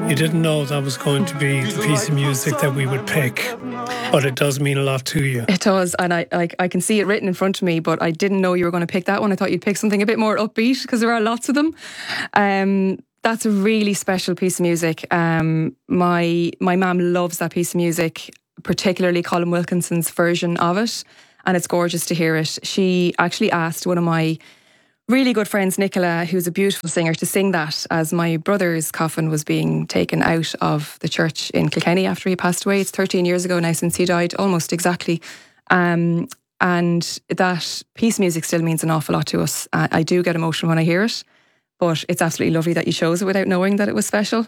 You didn't know that was going to be the piece of music that we would pick, but it does mean a lot to you. It does, and I can see it written in front of me, but I didn't know you were going to pick that one. I thought you'd pick something a bit more upbeat because there are lots of them. That's a really special piece of music. My mum loves that piece of music, particularly Colin Wilkinson's version of it, and it's gorgeous to hear it. She actually asked one of my really good friends, Nicola, who's a beautiful singer, to sing that as my brother's coffin was being taken out of the church in Kilkenny after he passed away. It's 13 years ago now since he died, almost exactly. And that piece of music still means an awful lot to us. I do get emotional when I hear it, but it's absolutely lovely that you chose it without knowing that it was special.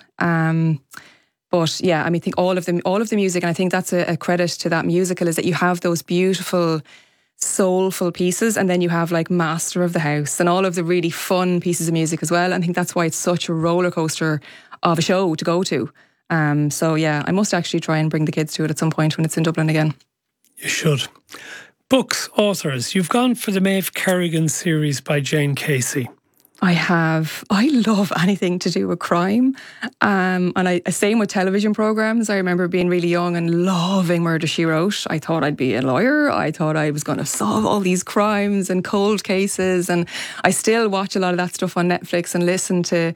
But yeah, I mean, I think all of the music, and I think that's a credit to that musical, is that you have those beautiful, soulful pieces, and then you have like Master of the House and all of the really fun pieces of music as well. I think that's why it's such a roller coaster of a show to go to. So yeah, I must actually try and bring the kids to it at some point when it's in Dublin again. You should. Books, authors. You've gone for the Maeve Kerrigan series by Jane Casey. I have. I love anything to do with crime. And same with television programmes. I remember being really young and loving Murder, She Wrote. I thought I'd be a lawyer. I thought I was going to solve all these crimes and cold cases. And I still watch a lot of that stuff on Netflix and listen to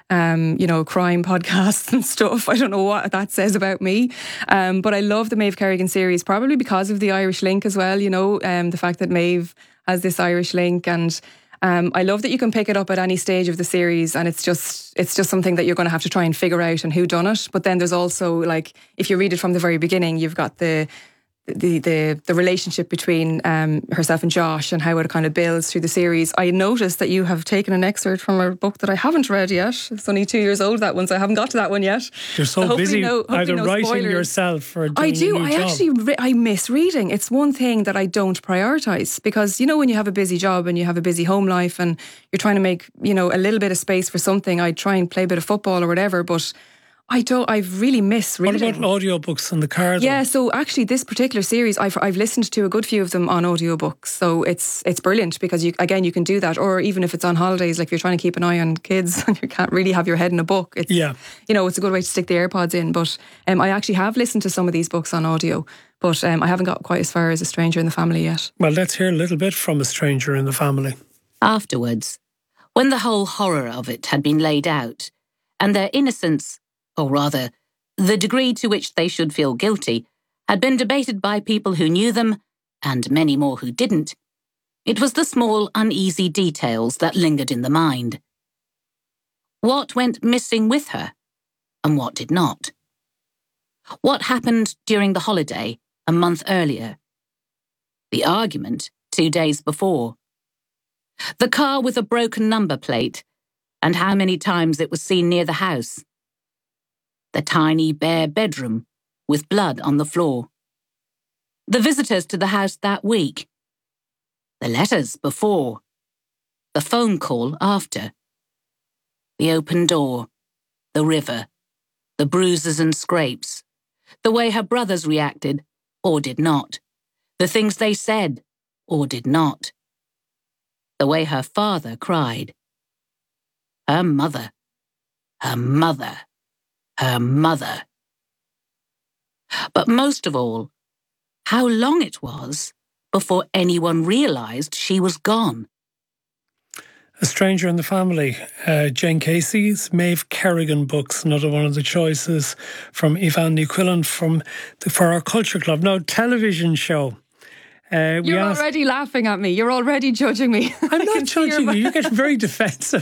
crime podcasts and stuff. I don't know what that says about me. But I love the Maeve Kerrigan series, probably because of the Irish link as well, the fact that Maeve has this Irish link. And I love that you can pick it up at any stage of the series, and it's just something that you're going to have to try and figure out and who done it. But then there's also, like, if you read it from the very beginning, you've got the relationship between herself and Josh and how it kind of builds through the series. I noticed that you have taken an excerpt from a book that I haven't read yet. It's only 2 years old, that one, so I haven't got to that one yet. You're so busy either writing spoilers. yourself or doing I do. a new job. I miss reading. It's one thing that I don't prioritise, because when you have a busy job and you have a busy home life and you're trying to make a little bit of space for something, I try and play a bit of football or whatever, but I really miss reading. What about audiobooks in the car, though? Yeah, so actually this particular series, I've listened to a good few of them on audiobooks. So it's brilliant, because you can do that. Or even if it's on holidays, like if you're trying to keep an eye on kids and you can't really have your head in a book. It's a good way to stick the AirPods in. But I actually have listened to some of these books on audio, but I haven't got quite as far as A Stranger in the Family yet. Well, let's hear a little bit from A Stranger in the Family. Afterwards, when the whole horror of it had been laid out, and their innocence, or rather, the degree to which they should feel guilty, had been debated by people who knew them, and many more who didn't, it was the small, uneasy details that lingered in the mind. What went missing with her, and what did not? What happened during the holiday a month earlier? The argument 2 days before? The car with a broken number plate, and how many times it was seen near the house? The tiny bare bedroom with blood on the floor. The visitors to the house that week. The letters before. The phone call after. The open door. The river. The bruises and scrapes. The way her brothers reacted, or did not. The things they said, or did not. The way her father cried. Her mother. Her mother. Her mother. But most of all, how long it was before anyone realised she was gone. A Stranger in the Family, Jane Casey's Maeve Kerrigan books, another one of the choices from Ivan Niquillan for our Culture Club. Now, television show. You're already laughing at me. You're already judging me. I'm not judging you. You're getting very defensive.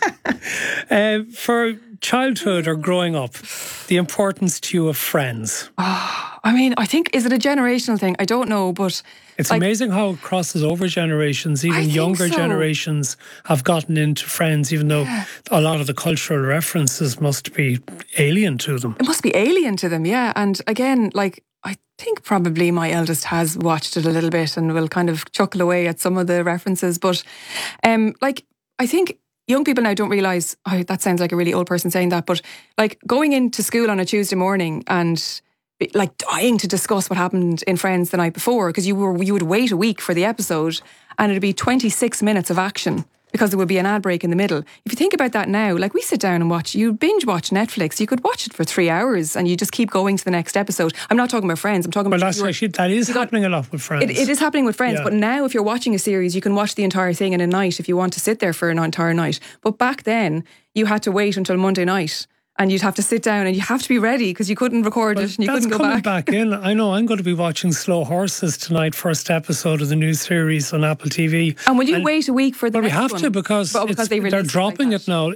For childhood or growing up, the importance to you of Friends. I think, is it a generational thing? I don't know, but it's amazing how it crosses over generations. Even younger generations have gotten into Friends, even though a lot of the cultural references must be alien to them. It must be alien to them, yeah. And again, I think probably my eldest has watched it a little bit and will kind of chuckle away at some of the references. But I think young people now don't realise, that sounds like a really old person saying that, but going into school on a Tuesday morning and dying to discuss what happened in Friends the night before, because you would wait a week for the episode and it'd be 26 minutes of action. because there would be an ad break in the middle. If you think about that now, like we sit down and watch, you binge watch Netflix, you could watch it for 3 hours and you just keep going to the next episode. I'm not talking about Friends, I'm talking about... That is happening a lot with Friends. It is happening with Friends, but now if you're watching a series, you can watch the entire thing in a night if you want to sit there for an entire night. But back then, you had to wait until Monday night. And you'd have to sit down and you have to be ready because you couldn't record it and you couldn't go back. That's coming back in. I know I'm going to be watching Slow Horses tonight, first episode of the new series on Apple TV. And will you wait a week for the next one? We have to because they're dropping it now.